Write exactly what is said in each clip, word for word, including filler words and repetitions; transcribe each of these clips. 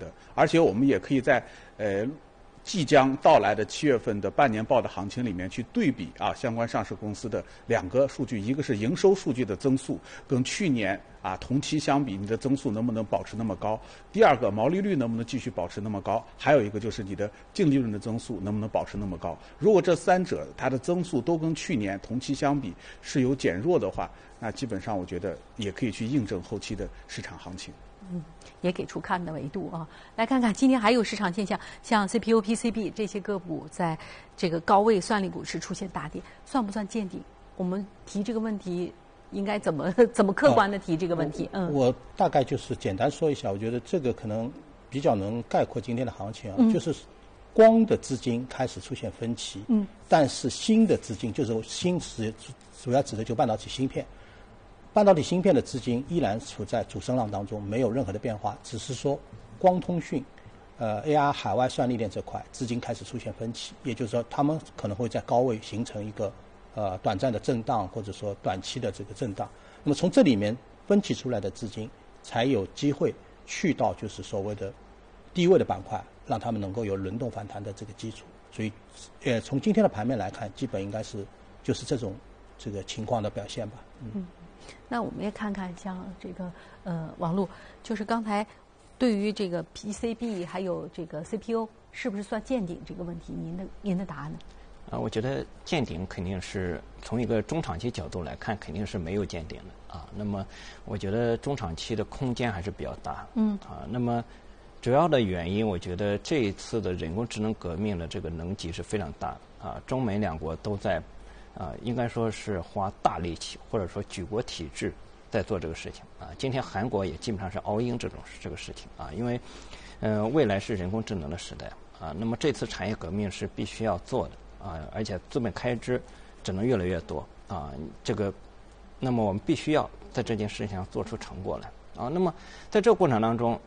的，而且我们也可以在呃。即将到来的七月份的半年报的行情里面去对比啊相关上市公司的两个数据，一个是营收数据的增速跟去年啊同期相比，你的增速能不能保持那么高？第二个毛利率能不能继续保持那么高？还有一个就是你的净利润的增速能不能保持那么高？如果这三者它的增速都跟去年同期相比是有减弱的话，那基本上我觉得也可以去印证后期的市场行情。 嗯，也给出看的维度啊。来看看今天还有市场现象，像 C P U、P C B 这些个股在这个高位算力股市出现大跌，算不算见顶？我们提这个问题应该怎么怎么客观的提这个问题？ 嗯， 嗯， 我大概就是简单说一下，我觉得这个可能比较能概括今天的行情啊，嗯、就是光的资金开始出现分歧，嗯，但是新的资金就是新指主要指的就半导体芯片。半导体芯片的资金依然处在主升浪当中，没有任何的变化，只是说光通讯、呃 A R 海外算力链这块资金开始出现分歧，也就是说他们可能会在高位形成一个呃短暂的震荡，或者说短期的这个震荡。那么从这里面分歧出来的资金，才有机会去到就是所谓的低位的板块，让他们能够有轮动反弹的这个基础。所以，呃，从今天的盘面来看，基本应该是就是这种这个情况的表现吧。嗯。嗯， 那我们也看看像这个呃网络，就是刚才对于这个 P C B 还有这个 C P U 是不是算见顶这个问题，您的您的答案呢？ 啊，我觉得见顶肯定是从一个中长期角度来看，肯定是没有见顶的啊。那么我觉得中长期的空间还是比较大。嗯。啊，那么主要的原因，我觉得这一次的人工智能革命的这个能级是非常大的啊，中美两国都在。啊，应该说是花大力气，或者说举国体制在做这个事情啊。今天韩国也基本上是 all in 这种这个事情啊，因为，呃，未来是人工智能的时代啊。那么这次产业革命是必须要做的啊，而且资本开支只能越来越多啊。这个，那么我们必须要在这件事情上做出成果来啊。那么在这个过程当中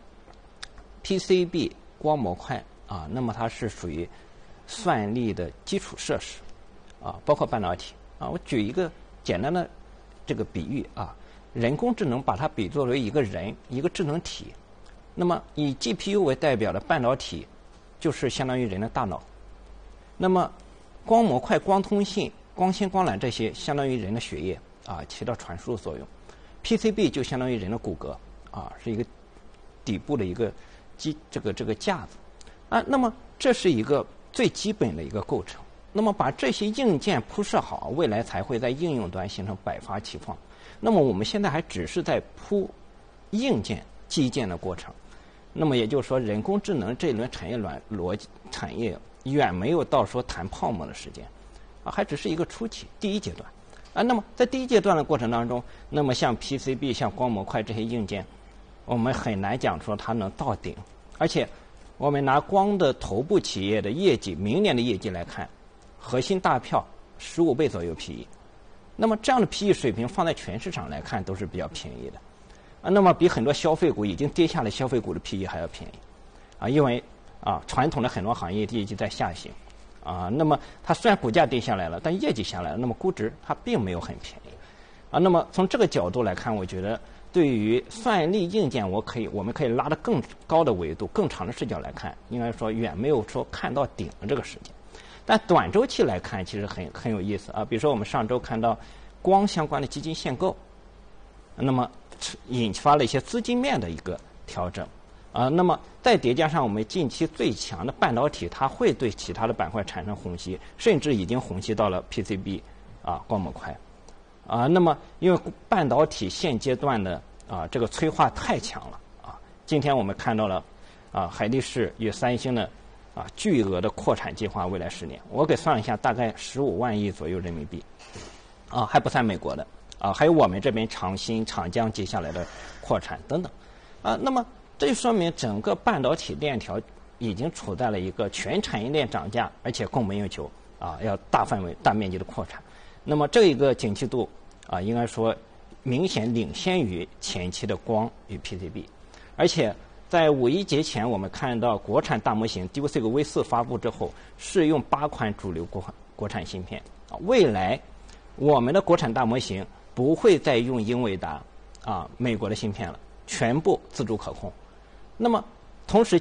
，P C B 光模块啊，那么它是属于算力的基础设施。啊，包括半导体啊，我举一个简单的这个比喻啊，人工智能把它比作为一个人，一个智能体。那么以 G P U 为代表的半导体，就是相当于人的大脑。那么光模块、光通信、光纤、光缆这些，相当于人的血液啊，起到传输作用。P C B 就相当于人的骨骼啊，是一个底部的一个基这个这个架子啊。那么这是一个最基本的一个构成。那么把这些硬件铺设好，未来才会在应用端形成百花齐放。那么我们现在还只是在铺硬件基建的过程。那么也就是说，人工智能这一轮产业逻逻辑产业远没有到说谈泡沫的时间，啊，还只是一个初期第一阶段。啊，那么在第一阶段的过程当中，那么像 P C B、像光模块这些硬件，我们很难讲说它能到顶。而且我们拿光的头部企业的业绩，明年的业绩来看。核心大票十五倍左右 P E， 那么这样的 P E 水平放在全市场来看都是比较便宜的，啊，那么比很多消费股已经跌下来消费股的 P E 还要便宜，啊，因为啊传统的很多行业业绩在下行，啊，那么它虽然股价跌下来了，但业绩下来了，那么估值它并没有很便宜，啊，那么从这个角度来看，我觉得对于算力硬件，我可以我们可以拉得更高的维度、更长的视角来看，应该说远没有说看到顶的这个时间。但短周期来看，其实很很有意思啊。比如说，我们上周看到光相关的基金限购，那么引发了一些资金面的一个调整啊。那么再叠加上我们近期最强的半导体，它会对其他的板块产生虹吸，甚至已经虹吸到了 P C B 啊光模块啊。那么因为半导体现阶段的啊这个催化太强了啊。今天我们看到了啊海力士与三星的。啊，巨额的扩产计划，未来十年，我给算了一下，大概十五万亿左右人民币，啊，还不算美国的，啊，还有我们这边长兴、长江接下来的扩产等等，啊，那么这就说明整个半导体链条已经处在了一个全产业链涨价，而且供不应求，啊，要大范围、大面积的扩产，那么这一个景气度，啊，应该说明显领先于前期的光与 P C B， 而且。在五一节前，我们看到国产大模型 D V C 个 V 四 发布之后，试用八款主流国国产芯片。啊，未来我们的国产大模型不会再用英伟达啊美国的芯片了，全部自主可控。那么同时。